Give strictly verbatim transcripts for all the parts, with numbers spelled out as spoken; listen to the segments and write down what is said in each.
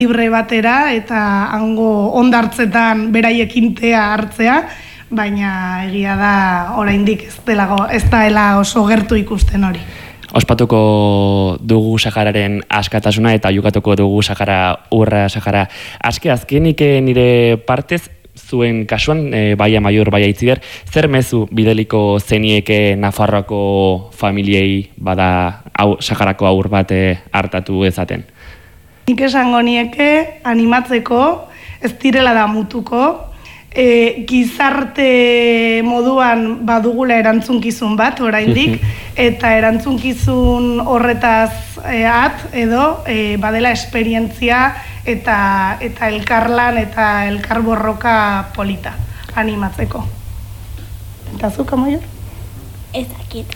libre batera eta hango hondartzetan beraiekin tea hartzea, baina egia da oraindik ez delago, ez daela oso gertu ikusten hori. Ospatuko dugu Sahararen askatasuna eta jokatuko dugu Sahara urra Sahara. Azke azkenik nire partez, zuen kasuan, e, Baia Maior, Baia Itziber, zer mezu bideliko zenieke Nafarroako familiei bada hau, Saharako aur bat hartatu ezaten? Nik esango nieke animatzeko, ez direla da mutuko, E, gizarte moduan badugula erantzunkizun bat oraindik, eta erantzunkizun horretaz e, at edo e, badela esperientzia eta eta elkarlan eta elkarborroka polita animatzeko. Eta zuk, Amaior? Ez dakit.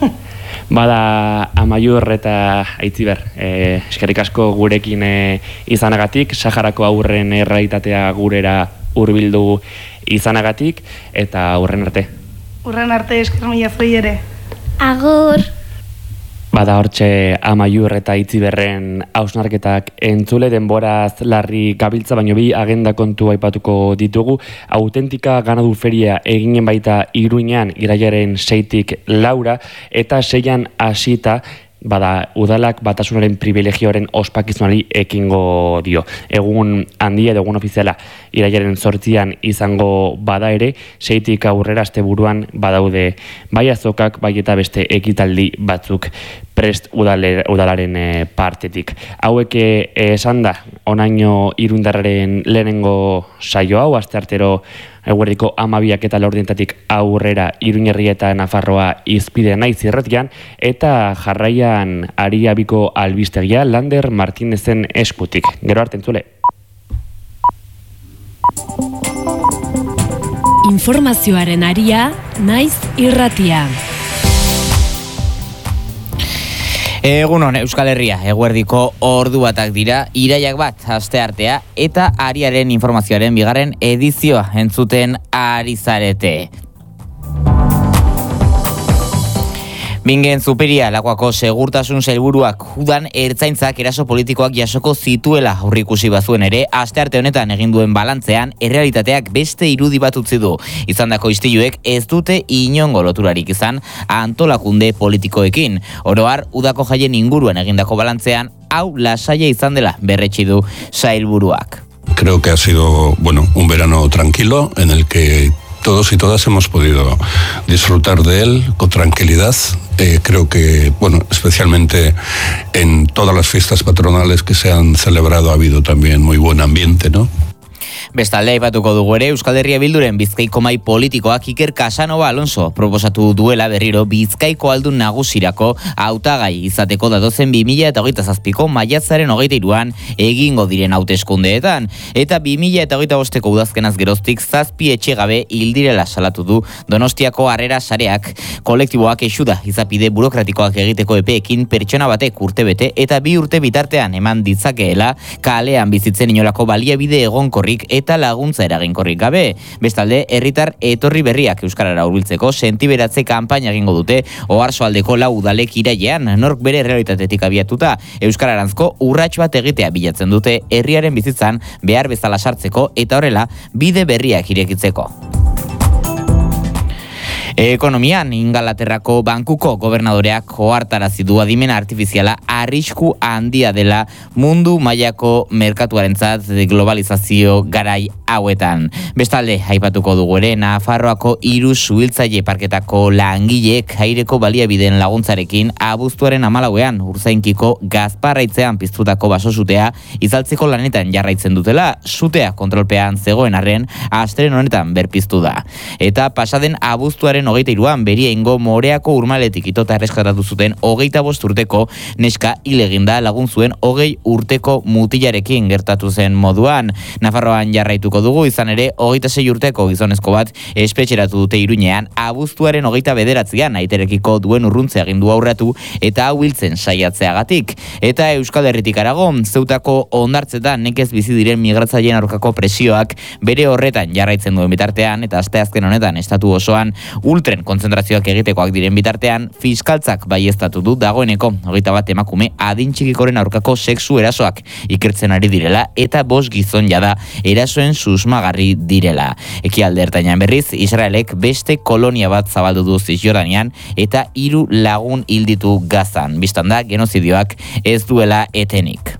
Bada Amaior eta Aitziber, e, eskerrik asko gurekin e, izanagatik, Saharako aurren errealitatea gurera hurbildu izanagatik, eta hurren arte. Hurren arte, esker mila zuei ere. Agur! Bada hortxe Amaior eta Itziberren hausnarketak entzule, denboraz larri gabiltza, baino bi agenda kontu aipatuko ditugu. Autentika ganadu feria eginen baita Iruñean irailaren seitik laura, eta seian hasita bada udalak batasunaren privilegioaren ospakizunari ekingo dio. Egun handia edo egun ofiziala irailaren zortzian izango bada ere, seitik aurrera asteburuan badaude bai azokak, bai eta beste ekitaldi batzuk prest udale, udalaren e, partetik. Hauek esan da, onaino irundarraren lehenengo saio hau, asteartero eguerdiko amabiak eta laurdientatik aurrera Iruñerri eta Nafarroa izpide naiz irratian, eta jarraian Ariabiko albistegia Lander Martinezen eskutik. Gero arte entzule. Informazioaren aria naiz irratia. Egunon, Euskal Herria, eguerdiko ordu batak dira, irailak bat asteartea eta ariaren informazioaren bigarren edizioa entzuten ari zarete. Bingen Zupiria, Lakuako segurtasun sailburuak udan ertzaintzak eraso politikoak jasoko zituela aurreikusi bazuen ere, astearte honetan egin duen balantzean errealitateak beste irudi bat utzi du. Izandako istiluek ez dute inongo loturarik izan antolakunde politikoekin. Oro har, udako jaien inguruan egindako balantzean hau lasaia izan dela berretsi du sailburuak. Creo que ha sido, bueno, un verano tranquilo en el que todos y todas hemos podido disfrutar de él con tranquilidad. Eh, creo que, bueno, especialmente en todas las fiestas patronales que se han celebrado ha habido también muy buen ambiente, ¿no? Bestalde aipatuko dugu ere Euskal Herria Bilduren Bizkaiko mahai politikoak Iker Casanova Alonso proposatu duela berriro Bizkaiko aldun nagusirako hautagai izateko datozen bi mila hogeita zazpiko maiatzaren hogeita hiruan egingo diren hauteskundeetan, eta bi mila hogeita bosteko udazkenaz geroztik zazpi etxe gabe hil direla salatu du Donostiako Harrera Sareak. Kolektiboak exuda izapide burokratikoak egiteko epeekin pertsona batek urtebete eta bi urte bitartean eman ditzakeela kalean bizitzen inolako baliabide egonkorrik eta laguntza eraginkorrik gabe. Bestalde, herritar etorri berriak euskarara hurbiltzeko sentiberatze kanpaina egingo dute Oarsoaldeko lau udalek irailean, nork bere errealitatetik abiatuta euskararanzko urrats bat egitea bilatzen dute herriaren bizitzan behar bezala sartzeko eta horrela bide berriak irekitzeko. Ekonomian, Ingalaterrako bankuko gobernadoreak ohartarazi du adimen artifiziala arrisku handia dela mundu mailako merkatuarentzat globalizazio garai hauetan. Bestalde, aipatuko dugu ere, Nafarroako hiru suhiltzaile parketako langileek aireko baliabideen laguntzarekin abuztuaren hamalauean Urzainkiko Gazparraitzean piztutako basosutea izaltzeko lanetan jarraitzen dutela, sutea kontrolpean zegoen arren asteren honetan berpiztu da. Eta pasaden abuztuaren hogeita hiruan Beriaingo Moreako urmaletik itota erreskatatu zuten hogeita bost urteko neska hil eginda lagun zuen hogei urteko mutilarekin gertatu zen moduan. Nafarroan jarraituko dugu, izan ere hogeita sei urteko gizonezko bat espetxeratu dute Iruñean abuztuaren hogeita bederatzian aiterekiko duen urruntze agindu aurratu eta hau hiltzen saiatzeagatik. Eta Euskal Herritik harago, Zeutako hondartzetan nekez bizi diren migratzaileen aurkako presioak bere horretan jarraitzen duen bitartean eta asteazken honetan estatu osoan ultren kontzentrazioak egitekoak diren bitartean, fiskaltzak baieztatu du dagoeneko hogeita bat emakume adin txikikoren aurkako sexu erasoak ikertzen ari direla eta bost gizon jada erasoen susmagarri direla. Ekialde ertainan berriz, Israelek beste kolonia bat zabaldu du Zisjordanian eta hiru lagun hilditu Gazan. Bistan da, genozidioak ez duela etenik.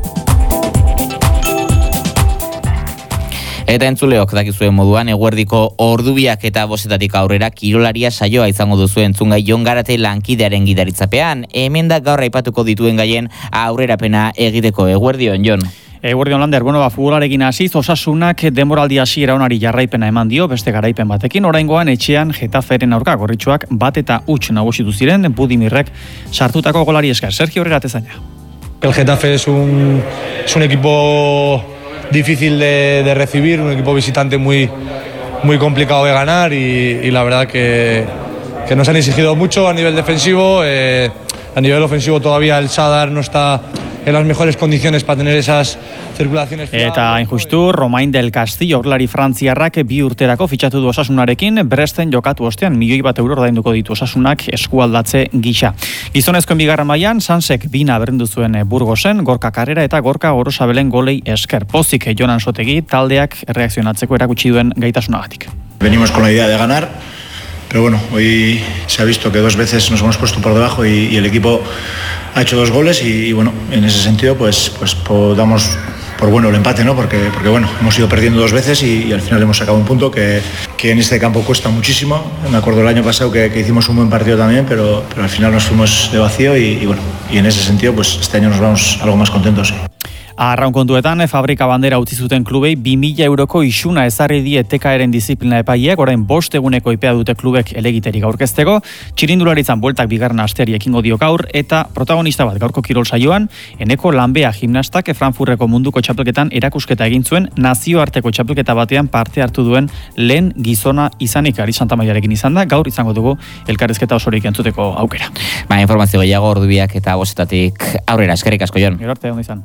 Eta entzuleok dakizuen moduan, eguerdiko ordubiak eta bostetatik aurrera kirolaria saioa izango duzu entzungai Jon Garate lankidearen gidaritzapean. Hemen da gaur aipatuko dituen gaien aurrerapena egiteko. Eguerdion, Jon. Eguerdion Lander, bueno, ba, futbolarekin hasiz, Osasunak denboraldi hasiera onari jarraipena eman dio, beste garaipen batekin, oraingoan etxean Getaferen aurka gorritxoak bat eta huts nagusitu ziren, Budimirrek sartutako golari esker. Sergio Herrera Tezaina. El Getafe es un, es un equipo difícil de, de recibir, un equipo visitante muy, muy complicado de ganar y, y la verdad que, que nos han exigido mucho a nivel defensivo. Eh, a nivel ofensivo todavía el Sadar no está en las mejores condiciones para tener esas circulaciones. Eta injustu, Romain del Castillo aurrelari frantziarrak bi urterako fitxatu du Osasunarekin, Bresten jokatu ostean milioi bat euro ordainduko ditu Osasunak eskualdatze gisa. Gizonezkoen bigarren mailan Sansek bina berndu zuen Burgosen, Gorka Karrera eta Gorka Gorosabelen golei esker. Pozik Jonan Sotegi taldeak reakzionatzeko erakutsi duen gaitasunagatik. Venimos con la idea de ganar, pero bueno, hoy se ha visto que dos veces nos hemos puesto por debajo y, y el equipo ha hecho dos goles y, y bueno, en ese sentido pues, pues damos por bueno el empate, ¿no? Porque, porque bueno, hemos ido perdiendo dos veces y, y al final hemos sacado un punto que, que en este campo cuesta muchísimo. Me acuerdo el año pasado que, que hicimos un buen partido también, pero, pero al final nos fuimos de vacío y, y bueno, y en ese sentido pues este año nos vamos algo más contentos, sí. Arraun kontuetan, Fabrika bandera utzi zuten klubei bi mila euroko isuna ezarri die T K eren disiplina epaileek, orain bost eguneko epea dute klubek elegiterik aurkezteko. Txirindularitzan bueltak bigarren asteari ekingo dio gaur eta protagonista bat gaurko kirol saioan, Eneko Lanbea gimnastak Frankfurteko munduko txapelketan erakusketa egin zuen, nazioarteko txapelketa batean parte hartu duen lehen gizona izanik Ari Santamaiarekin izan da, gaur izango dugu elkarrizketa osorik entzuteko aukera. Ba, informazio gehiago ordubiak eta bostetatik aurrera, eskerrik asko, Jon. Gero arte, ondo izan.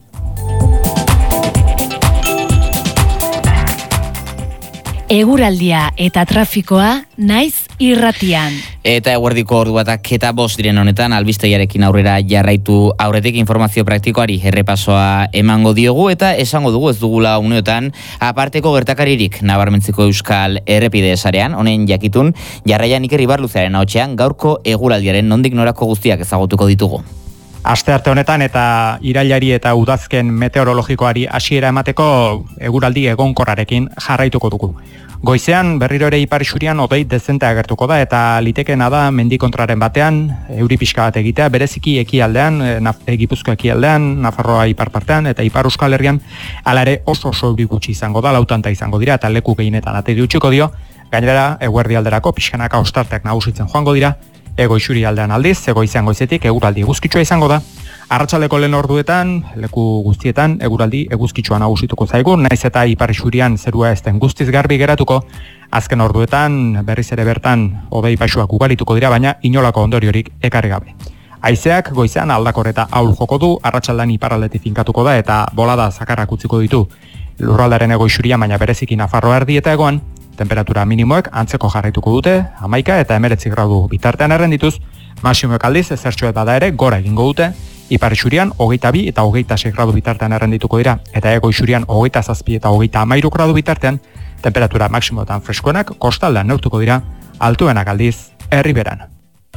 Eguraldia eta trafikoa naiz irratian. Eta eguerdiko ordu batak eta bost diren honetan albistegiarekin aurrera jarraitu aurretik informazio praktikoari errepasoa emango diogu eta esango dugu ez dugula uneotan aparteko gertakaririk nabarmentziko Euskal Errepide sarean, honen jakitun jarraian Iker Ibarluzearen ahotsean gaurko eguraldiaren nondik norako guztiak ezagutuko ditugu. Astearte honetan eta irailari eta udazken meteorologikoari hasiera emateko eguraldi egonkorrarekin jarraituko dugu. Goizean berriro ere ipar isurian hodei dezente agertuko da eta litekeena da mendikontraren batean euri pixka bat egitea, bereziki ekialdean, Gipuzkoa ekialdean, Nafarroa ipar partean eta ipar Euskal Herrian hala ere oso oso euri gutxi izango da, lautanta izango dira eta leku gehienetan ateri utziko dio. Gainera eguerdi alderako pixkanaka ostarteak nagusitzen joango dira. Ego isuri aldean aldiz, egoizean goizetik eguraldi eguzkitsua izango da. Arratsaldeko lehen orduetan, leku guztietan eguraldi eguzkitsua nagusituko zaigu, naiz eta ipar isurian zerua ez den guztiz garbi geratuko. Azken orduetan berriz ere bertan hodei paisuak ugarituko dira, baina inolako ondoriorik ekarri gabe. Haizeak goizean aldakor eta ahul joko du, arratsaldean iparraldetik finkatuko da eta bolada zakarrak utziko ditu lurraldaren ego isurian, baina bereziki Nafarroa erdi eta egoan. Temperatura minimoek antzeko jarraituko dute, hamaika eta hemeretzi gradu bitartean errendituz, maximoek aldiz ezertxoet bada ere gora egingo dute, ipar isurian hogeita bi eta hogeita sei gradu bitartean errendituko dira, eta ego isurian hogeita zazpi eta hogeita hamairu gradu bitartean, temperatura maximoetan freskoenak kostaldean neurtuko dira, altuenak aldiz herriberan.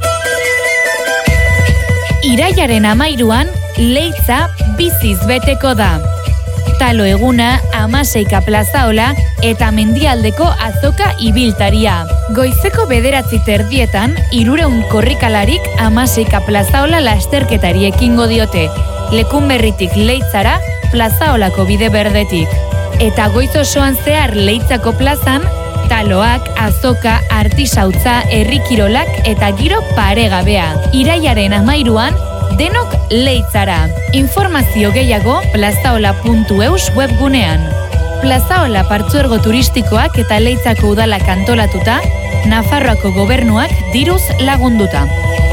Irailaren hamairuan, Leitza biziz beteko da. Talo eguna, Amaseika plazaola eta mendialdeko azoka ibiltaria. Goizeko bederatzi terdietan, irureun korrikalarik Amaseika plazaola lasterketari ekingo diote. Lekunberritik Leitzara, plazaolako bide berdetik. Eta goiz osoan zehar Leitzako plazan, taloak, azoka, artisautza, herrikirolak eta giro paregabea. Irailaren hamairuan, denok Leitzara. Informazio gehiago plazaola puntu eus webgunean. Plazaola partzuergo turistikoak eta Leitzako udalak antolatuta, Nafarroako gobernuak diruz lagunduta.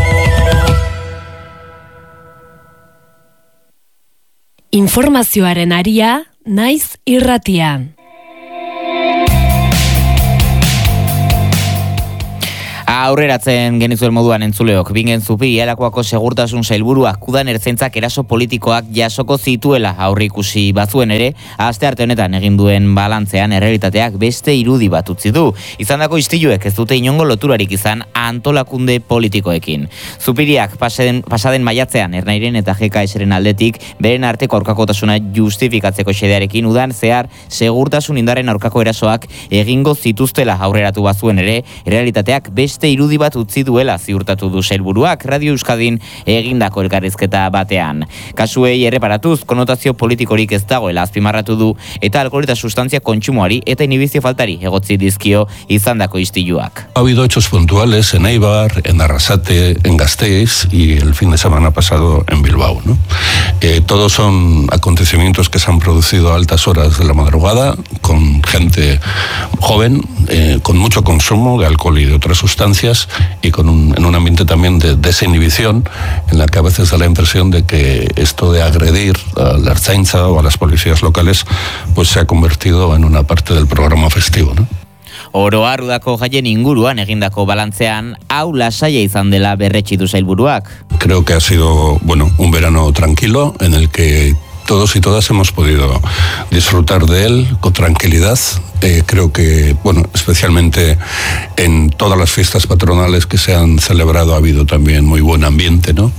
Informazioaren aria naiz irratian. Aurreratzen genizuen moduan entzuleok, bingen zupi, Ialakoako segurtasun sailburuak udan ertzaintzak eraso politikoak jasoko zituela aurreikusi bazuen ere, astearte honetan egin duen balantzean errealitateak beste irudi bat utzi du. Izandako istiluek ez dute inongo loturarik izan antolakunde politikoekin. Zupiriak pasaden, pasaden maiatzean Ernairen eta G K S-ren aldetik beren arteko aurkakotasuna justifikatzeko xedearekin udan zehar segurtasun indarren aurkako erasoak egingo zituztela aurreratu bazuen ere, errealitateak beste irudi bat utzi duela ziurtatu du sailburuak Radio Euskadin egindako elkarrizketa batean. Kasuei erreparatuz, konotazio politikorik ez dagoela azpimarratu du eta alkohol eta sustantzia kontsumoari eta inhibizio faltari egotzi dizkio izandako istiluak. Ha habido hechos puntuales en Eibar, en Arrasate, en Gasteiz y el fin de semana pasado en Bilbao, ¿no? Eh, todos son acontecimientos que se han producido a altas horas de la madrugada con gente joven, eh, con mucho consumo de alcohol y de otras sustancias y con un, en un ambiente también de desinhibición en la que a veces da la impresión de que esto de agredir a la Ertzaintza o a las policías locales pues se ha convertido en una parte del programa festivo, ¿no? Oro har udako jaien inguruan egindako balantzean hau lasaia izan dela berretsi du sailburuak. Creo que ha sido, bueno, un verano tranquilo en el que todos y todas hemos podido disfrutar de él con tranquilidad. Eh, creo que, bueno, especialmente en todas las fiestas patronales que se han celebrado ha habido también muy buen ambiente, ¿no?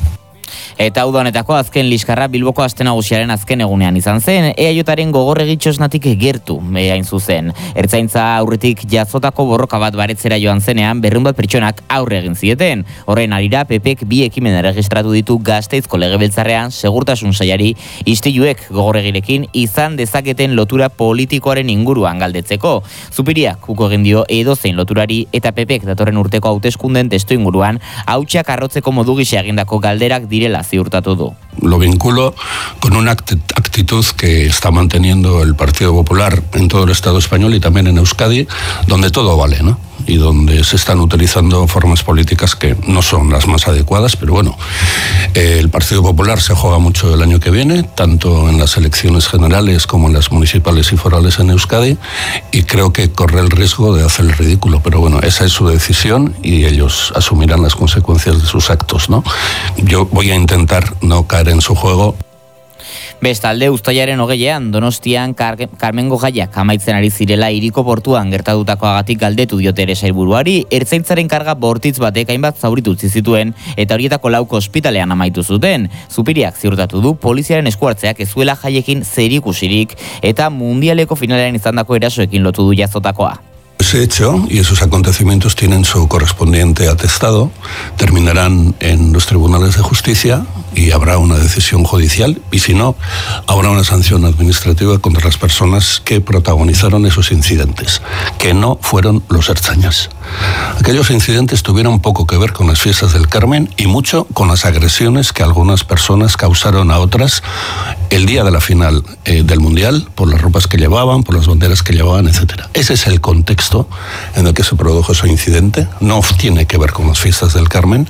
Eta uda honetako azken liskarra Bilboko aste nagusiaren azken egunean izan zen, eaiotaren gogorregitxosnatik gertu hain zuzen. Ertzaintza aurretik jazotako borroka bat baretzera joan zenean berrehun bat pertsonak aurre egin zieten. Horren arira P Pek bi ekimen erregistratu ditu Gasteizko Legebiltzarrean segurtasun sailari istiluek gogorregirekin izan dezaketen lotura politikoaren inguruan galdetzeko. Zupiriak uko egin dio edozein loturari eta P Pek datorren urteko hauteskunden testu inguruan hautsak arrotzeko modu gisa egindako galderak direla ziurtatu du. Lo vinculo con una actitud que está manteniendo el Partido Popular en todo el Estado español y también en Euskadi, donde todo vale, ¿no? Y donde se están utilizando formas políticas que no son las más adecuadas, pero bueno, eh, el Partido Popular se juega mucho el año que viene, tanto en las elecciones generales como en las municipales y forales en Euskadi, y creo que corre el riesgo de hacer el ridículo, pero bueno, esa es su decisión y ellos asumirán las consecuencias de sus actos, ¿no? Yo voy a intentar no caer en su juego. Bestalde, uztailaren hogeian, Donostian Carmengo Gaiak amaitzen ari zirela hiriko portuan gertatutakoagatik galdetu diote ere sailburuari, ertzaintzaren karga bortitz batek hainbat zauritu utzi zituen eta horietako lauko ospitalean amaitu zuten. Zupiriak ziurtatu du poliziaren eskuartzeak ez zuela jaiekin zerikusirik eta mundialeko finalean izandako erasoekin lotu du jazotakoa. Ese hecho y esos acontecimientos tienen su correspondiente atestado, terminarán en los tribunales de justicia y habrá una decisión judicial y si no, habrá una sanción administrativa contra las personas que protagonizaron esos incidentes, que no fueron los ertzainas. Aquellos incidentes tuvieron poco que ver con las fiestas del Carmen y mucho con las agresiones que algunas personas causaron a otras el día de la final eh, del Mundial, por las ropas que llevaban, por las banderas que llevaban, etcétera. Ese es el contexto en el que se produjo ese incidente, no tiene que ver con las fiestas del Carmen.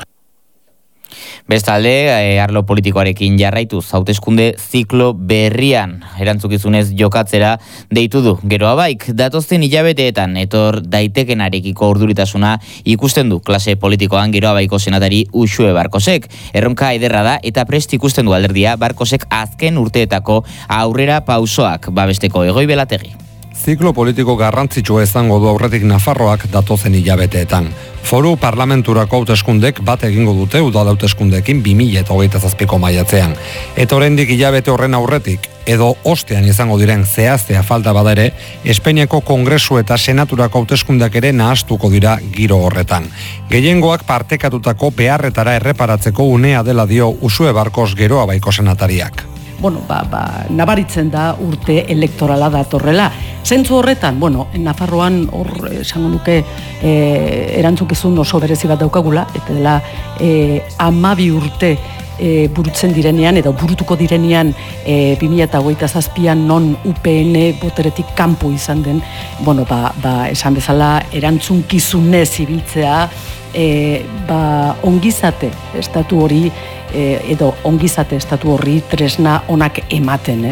Bestalde, eh, arlo politikoarekin jarraituz, hauteskunde ziklo berrian erantzukizunez jokatzera deitu du. Geroa baik, datozten hilabeteetan etor daitekenarekiko urduritasuna ikusten du klase politikoan Geroa baiko senatari Uxue Barkosek. Erronka ederra da eta prest ikusten du alderdia Barkosek azken urteetako aurrera pausoak babesteko. Egoi Belategi. Ziklo politiko garrantzitsua izango du aurretik Nafarroak datozen hilabeteetan. Foru parlamenturako hauteskundek bat egingo dute udal hauteskundeekin bi mila hogeita zazpiko maiatzean. Eta oraindik hilabete horren aurretik, edo ostean izango diren zehaztea falta bada ere, Espainiako Kongresu eta Senaturako hauteskundeak ere nahastuko dira giro horretan. Gehiengoak partekatutako beharretara erreparatzeko unea dela dio Uxue Barkos Geroa baiko senatariak. Bueno, ba, ba, nabaritzen da urte elektorala datorrela. Zentzu horretan, bueno, Nafarroan hor esango nuke e, erantzukizun oso berezi bat daukagula, eta dela e, amabi urte e, burutzen direnean, edo burutuko direnean e, bi mila hogeita zazpian non U P N boteretik kanpo izan den, bueno, ba, ba, esan bezala erantzunkizunez ibiltzea, e, ba, ongizate estatu hori, edo ongizate estatu horri tresna onak ematen, ez?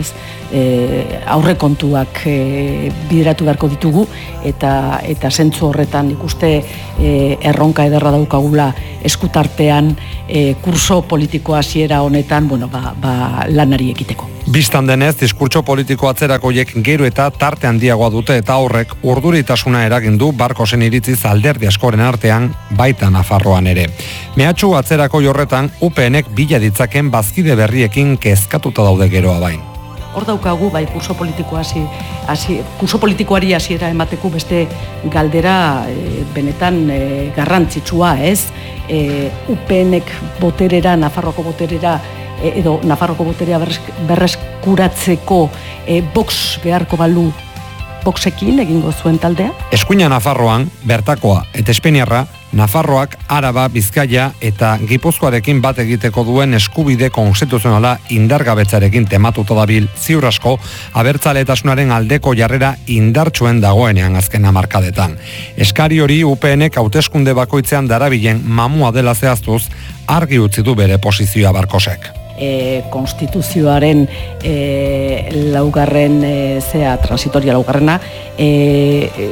e, aurrekontuak e, bideratu beharko ditugu, eta eta zentzu horretan ikuste e, erronka ederra daukagula eskutartean e, kurso politiko hasiera honetan, bueno, ba, ba, lanari ekiteko. Bistan denez, diskurtso politiko atzerakoiek gero eta tarte handiagoa dute eta horrek urduritasuna eragin du Barkosen iritziz alderdi askoren artean, baita Nafarroan ere. Mehatxu atzerako horretan U P Nek bila ditzaken bazkide berriekin kezkatuta daude geroa bain. Hor daukagu, bai, kurso politikoa hasi, hasi, kurso politikoari hasiera emateko beste galdera e, benetan e, garrantzitsua, ez? E, U P Nek boterera, Nafarroko boterera, e, edo Nafarroko boterea berreskuratzeko e, Vox beharko balu Voxekin egingo zuen taldea? Eskuina Nafarroan, bertakoa eta Espainiarra, Nafarroak, Araba, Bizkaia eta Gipuzkoarekin bat egiteko duen eskubide konstituzionala indargabetzarekin tematuta dabil, ziur asko, abertzaletasunaren aldeko jarrera indartsuen dagoenean azken hamarkadetan. Eskari hori U P Nek hauteskunde bakoitzean darabilen mamua dela zehaztuz, argi utzi du bere posizioa Barkosek. E, konstituzioaren e, laugarren e, zea transitoria laugarrena e, e,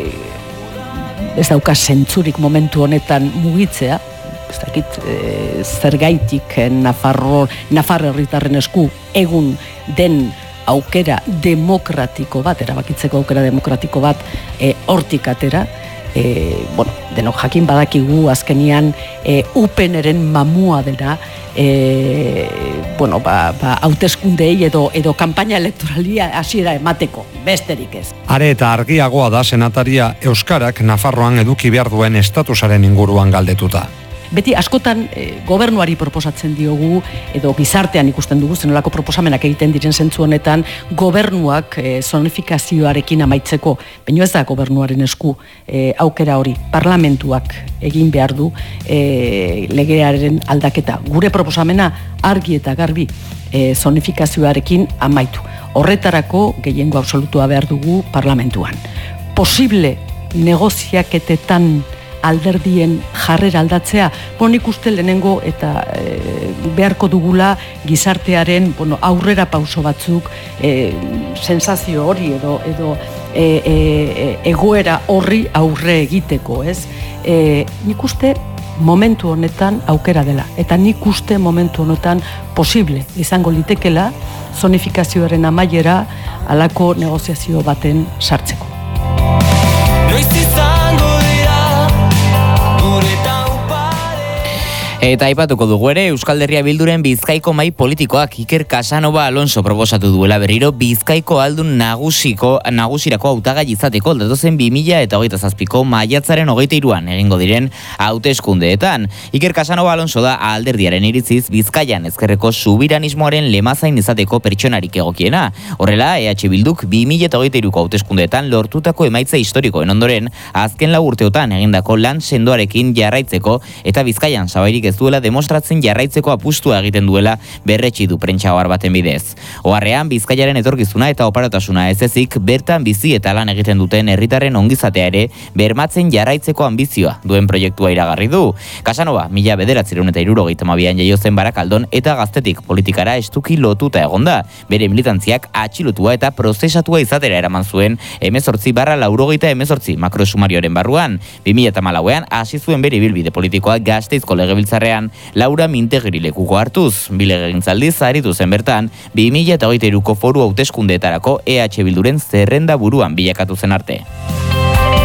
ez dauka zentzurik momentu honetan mugitzea, ez dakit e, zergaitik Nafarro, Nafarro herritarren esku egun den aukera demokratiko bat, erabakitzeko aukera demokratiko bat e, hortik atera. E, bueno, denok jakin badakigu azkenian e, U P Neren mamua dela e, bueno, ba, ba, hauteskundei edo, edo kanpaina elektoralia hasiera emateko, besterik ez. Are eta argiagoa da senataria Euskarak Nafarroan eduki behar duen estatusaren inguruan galdetuta. Beti askotan e, gobernuari proposatzen diogu, edo gizartean ikusten dugu, zenolako proposamenak egiten diren zentzu honetan, gobernuak e, zonifikazioarekin amaitzeko, baina ez da gobernuaren esku e, aukera hori, parlamentuak egin behar du e, legearen aldaketa. Gure proposamena argi eta garbi e, zonifikazioarekin amaitu. Horretarako gehiengo absolutua behar dugu parlamentuan. Posible negoziaketetan alderdien jarrera aldatzea, bon ikuste lehenengo eta e, beharko dugula gizartearen bueno, aurrera pauso batzuk, e, sensazio hori edo, edo e, e, egoera horri aurre egiteko, ez? E, nik uste momentu honetan aukera dela, eta nik uste momentu honetan posible izango litekela zonifikazioaren amaiera halako negoziazio baten sartzeko. Noiz izango Eta aipatuko dugu ere, Euskal Herria Bilduren Bizkaiko Mahai Politikoak Iker Casanova Alonso proposatu duela berriro Bizkaiko aldun nagusiko nagusirako hautagai izateko datozen bi mila hogeita zazpiko maiatzaren hogeita hiruan egingo diren hauteskundeetan. Iker Casanova Alonso da alderdiaren iritziz Bizkaian ezkerreko subiranismoaren lemazain izateko pertsonarik egokiena. Horrela, E H Bilduk bi mila hogeita hiruko hauteskundeetan lortutako emaitza historikoen ondoren azken lau urteotan egindako lan sendoarekin jarraitzeko eta Bizkaian sabairik ez duela demostratzen jarraitzeko apustua egiten duela berretsi du prentsa ohar baten bidez. Oharrean Bizkaiaren etorkizuna eta oparotasuna ez ezik bertan bizi eta lan egiten duten herritarren ongizatea ere bermatzen jarraitzeko ambizioa duen proiektua iragarri du. Casanova mila bederatziehun eta hirurogeita hamabian jaio zen Barakaldon eta gaztetik politikara estuki lotuta egonda. Bere militantziak atxilotua eta prozesatua izatera eraman zuen hemezortzi barra laurogeita hemezortzi makrosumarioaren barruan. bi mila hamalauean hasi zuen bere ibilbide politikoa Gasteizko legebiltzarrean Laura Mintegri lekuko hartuz. Bi legegintzaldiz aritu zen bertan, bi mila hogeita hiruko foru hauteskundeetarako E H Bilduren zerrenda buruan bilakatu zen arte.